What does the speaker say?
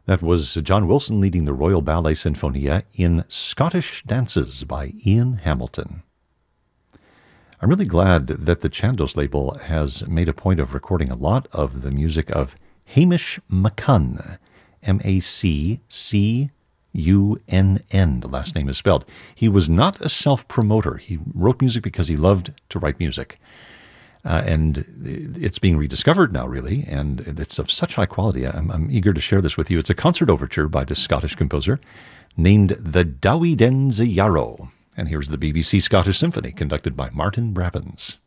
That was John Wilson leading the Royal Ballet Sinfonia in Scottish Dances by Ian Hamilton. I'm really glad that the Chandos label has made a point of recording a lot of the music of Hamish McCunn, M-A-C-C-U-N-N, the last name is spelled. He was not a self-promoter. He wrote music because he loved to write music. And it's being rediscovered now, really, and it's of such high quality. I'm eager to share this with you. It's a concert overture by the Scottish composer named the Dowie Den Yarrow. And here's the BBC Scottish Symphony, conducted by Martin Brabbins.